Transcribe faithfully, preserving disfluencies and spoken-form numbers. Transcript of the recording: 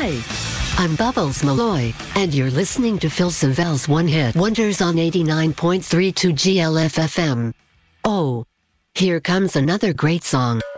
Hi, I'm Bubbles Malloy, and you're listening to Phil Savelle's One Hit Wonders on eighty-nine point three two G L F F M. Oh, here comes another great song.